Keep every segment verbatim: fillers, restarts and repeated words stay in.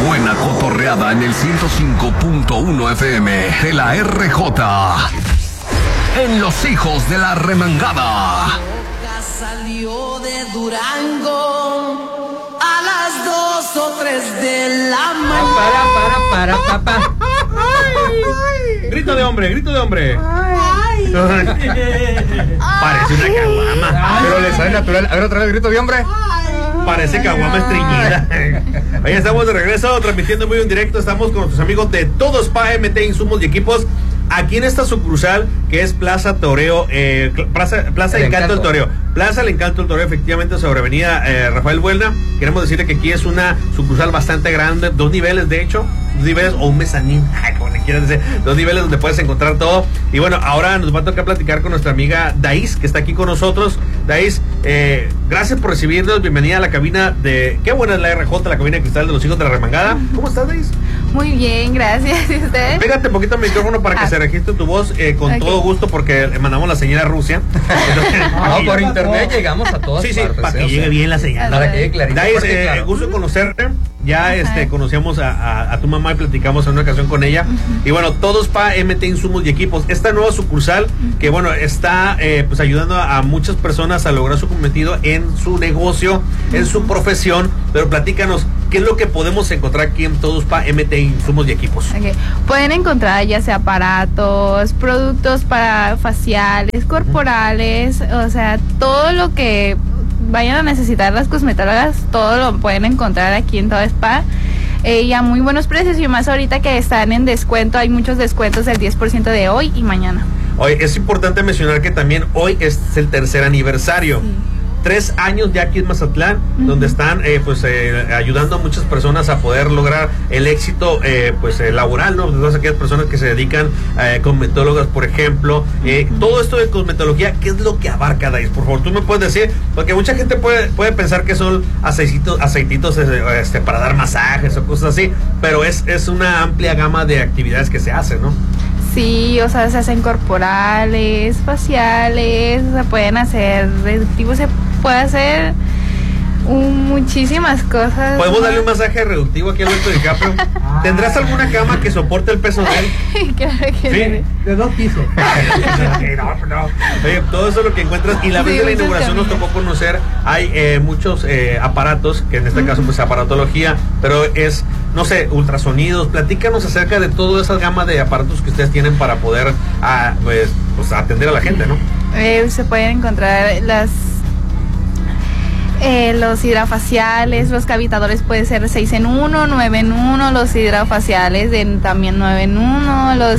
buena cotorreada en el ciento cinco punto uno F M de la R J. En Los Hijos de la Remangada. Salió de Durango a las dos o tres de la mañana. Para, para, para, papá. Grito de hombre, grito de hombre. Ay. Parece una caguama. Pero le sale natural. A ver, otra vez, grito de hombre. Parece caguama estreñida. Ahí estamos de regreso, transmitiendo muy en directo. Estamos con nuestros amigos de Todo Spa M T Insumos y Equipos. Aquí en esta sucursal que es Plaza Toreo, eh, Plaza, Plaza El Encanto del Toreo. Plaza El Encanto del Toreo, efectivamente, sobre Avenida eh, Rafael Buelna. Queremos decirle que aquí es una sucursal bastante grande, dos niveles de hecho, dos niveles o un mezanín, como le quieran decir, dos niveles donde puedes encontrar todo. Y bueno, ahora nos va a tocar platicar con nuestra amiga Daís, que está aquí con nosotros. Daís, eh, gracias por recibirnos, bienvenida a la cabina de, qué buena es la R J, la cabina de cristal de Los Hijos de la Remangada. ¿Cómo estás, Daís? Muy bien, gracias. ¿Y ustedes? Pégate un poquito al micrófono para que ah. se registre tu voz eh, con okay. todo gusto, porque le mandamos la señal a Rusia. Entonces, no, por internet llegamos a todas sí, sí, partes. para que llegue bien la señal. Para que llegue clarito. Daís, eh, claro. gusto de conocerte. Ya este, conocíamos a, a, a tu mamá y platicamos en una ocasión con ella. Uh-huh. Y bueno, Todo Spa M T Insumos y Equipos. Esta nueva sucursal uh-huh. que bueno, está eh, pues ayudando a, a muchas personas a lograr su cometido en su negocio, uh-huh. en su profesión. Pero platícanos, ¿qué es lo que podemos encontrar aquí en Todo Spa M T Insumos y Equipos? Okay. Pueden encontrar ya sea aparatos, productos para faciales, corporales, uh-huh. o sea, todo lo que vayan a necesitar las cosmetólogas, todo lo pueden encontrar aquí en Todo Spa eh, y a muy buenos precios, y más ahorita que están en descuento, hay muchos descuentos del diez por ciento de hoy y mañana. Hoy es importante mencionar que también hoy es el tercer aniversario. Sí. Tres años ya aquí en Mazatlán, uh-huh. donde están eh, pues eh, ayudando a muchas personas a poder lograr el éxito eh, pues eh, laboral, ¿no? Todas aquellas personas que se dedican a eh, cosmetólogas, por ejemplo. Eh, uh-huh. Todo esto de cosmetología, ¿qué es lo que abarca, Daís? Por favor, tú me puedes decir, porque mucha gente puede, puede pensar que son aceititos, aceititos este, para dar masajes o cosas así, pero es, es una amplia gama de actividades que se hacen, ¿no? Sí, o sea, se hacen corporales, faciales, se pueden hacer, tipo, se puede hacer un, muchísimas cosas. ¿Podemos darle un masaje reductivo aquí a Alberto DiCaprio? ¿Tendrás alguna cama que soporte el peso de él? Claro que sí. De dos pisos. no, no. Oye, todo eso es lo que encuentras. Y la vez sí, de la inauguración nos tocó conocer, hay eh, muchos eh, aparatos, que en este uh-huh. caso pues aparatología, pero es, no sé, ultrasonidos. Platícanos acerca de toda esa gama de aparatos que ustedes tienen para poder a, pues, pues, atender a la gente, ¿no? Eh, se pueden encontrar las Eh, los hidrafaciales, los cavitadores pueden ser seis en uno, nueve en uno, los hidrafaciales de, también nueve en uno, los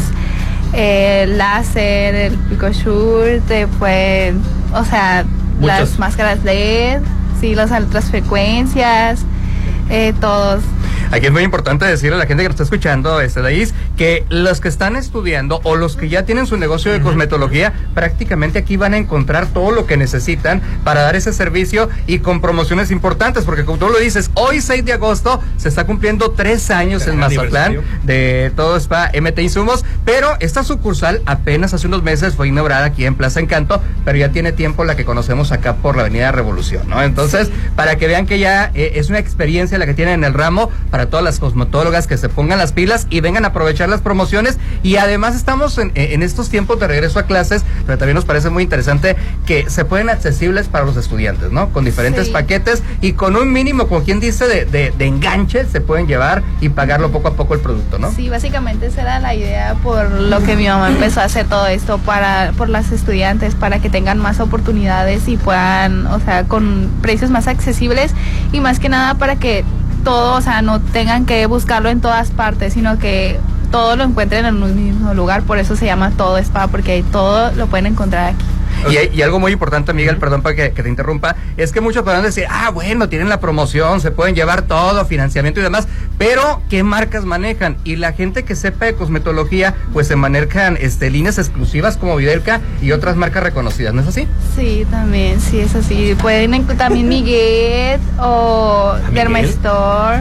eh, láser, el picosure, te pueden, o sea, Muchas. las máscaras L E D, sí, las altas frecuencias, eh, todos. Aquí es muy importante decirle a la gente que nos está escuchando, este, Daís, que los que están estudiando o los que ya tienen su negocio de cosmetología, prácticamente aquí van a encontrar todo lo que necesitan para dar ese servicio y con promociones importantes, porque como tú lo dices, hoy seis de agosto se está cumpliendo tres años en Mazatlán de Todo Spa M T Insumos, pero esta sucursal apenas hace unos meses fue inaugurada aquí en Plaza Encanto, pero ya tiene tiempo la que conocemos acá por la Avenida Revolución, ¿no? Entonces, sí. para que vean que ya eh, es una experiencia la que tienen en el ramo, para todas las cosmetólogas que se pongan las pilas y vengan a aprovechar las promociones. Y además estamos en, en estos tiempos de regreso a clases, pero también nos parece muy interesante que se pueden accesibles para los estudiantes, ¿no? Con diferentes sí. paquetes y con un mínimo, como quien dice, de, de, de enganche, se pueden llevar y pagarlo poco a poco el producto, ¿no? Sí, básicamente esa era la idea por lo que mi mamá empezó a hacer todo esto para por las estudiantes, para que tengan más oportunidades y puedan, o sea, con precios más accesibles y más que nada para que todo, o sea, no tengan que buscarlo en todas partes, sino que todo lo encuentren en un mismo lugar. Por eso se llama Todo Spa, porque todo lo pueden encontrar aquí. Y, y algo muy importante, Miguel, perdón para que, que te interrumpa, es que muchos podrán decir, ah, bueno, tienen la promoción, se pueden llevar todo, financiamiento y demás, pero ¿qué marcas manejan? Y la gente que sepa de cosmetología, pues se manejan este, líneas exclusivas como Videlka y otras marcas reconocidas, ¿no es así? Sí, también, sí, es así. Pueden encontrar también Miguel o Dermastore.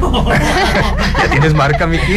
¿Ya tienes marca, Miki?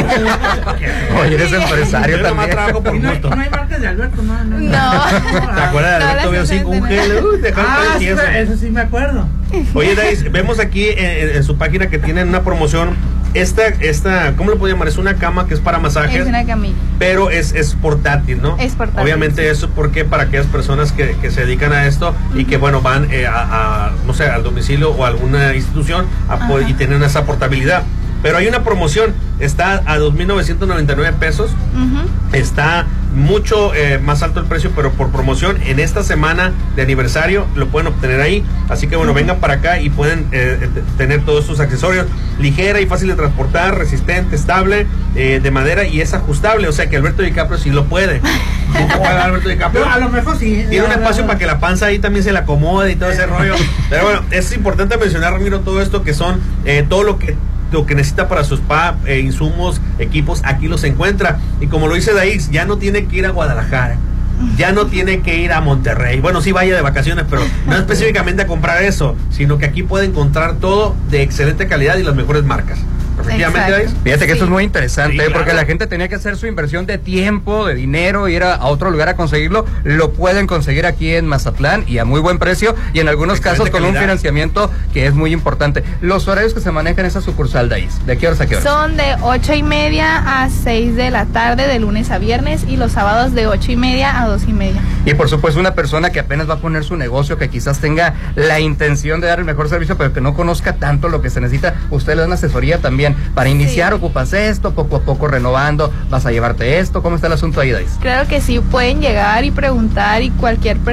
Oye, eres empresario Yo también. Trabajo por no, hay, no hay marcas de Alberto, no. No. no. ¿Te acuerdas de Alberto? Veo cinco, un gel, uh, ah, sí, eso sí me acuerdo. Oye, Daís, vemos aquí en, en su página que tienen una promoción esta, esta, ¿cómo le puedo llamar? Es una cama que es para masajes. Es una camilla. Pero es, es portátil, ¿no? Es portátil. Obviamente sí. eso porque para aquellas personas que, que se dedican a esto y que, bueno, van eh, a, a, no sé, al domicilio o a alguna institución a poder, y tienen esa portabilidad. Pero hay una promoción, está a dos mil novecientos noventa y nueve pesos, uh-huh. Está mucho eh, más alto el precio, pero por promoción en esta semana de aniversario lo pueden obtener ahí. Así que bueno, uh-huh. vengan para acá y pueden eh, tener todos estos accesorios. Ligera y fácil de transportar, resistente, estable, eh, de madera y es ajustable. O sea que Alberto DiCaprio sí lo puede. ¿Nunca puede Alberto DiCaprio? A lo mejor sí. Tiene un espacio para que la panza ahí también se le acomode y todo ese rollo. Pero bueno, es importante mencionar, Ramiro, todo esto que son eh, todo lo que lo que necesita para su spa, eh, insumos, equipos, aquí los encuentra. Y como lo dice Daís, ya no tiene que ir a Guadalajara, ya no tiene que ir a Monterrey. Bueno, sí vaya de vacaciones, pero no específicamente a comprar eso, sino que aquí puede encontrar todo de excelente calidad y las mejores marcas. Efectivamente, Daís. Fíjate que sí. Esto es muy interesante, sí, claro. Porque la gente tenía que hacer su inversión de tiempo, de dinero, ir a, a otro lugar a conseguirlo. Lo pueden conseguir aquí en Mazatlán y a muy buen precio y en algunos excelente casos con calidad. Un financiamiento que es muy importante. Los horarios que se manejan en esa sucursal, Daís, ¿de qué horas a qué horas? Son de ocho y media a seis de la tarde, de lunes a viernes, y los sábados de ocho y media a dos y media. Y por supuesto una persona que apenas va a poner su negocio, que quizás tenga la intención de dar el mejor servicio, pero que no conozca tanto lo que se necesita, ustedes le dan asesoría también. Para iniciar, sí. Ocupas esto, poco a poco renovando, vas a llevarte esto. ¿Cómo está el asunto ahí, Daís? Claro que sí, pueden llegar y preguntar y cualquier persona